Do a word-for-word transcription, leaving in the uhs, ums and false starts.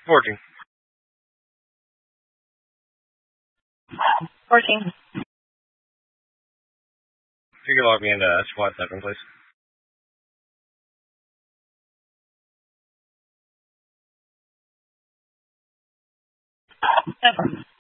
Working. Working. If you could log me into squad seven, please. Seven.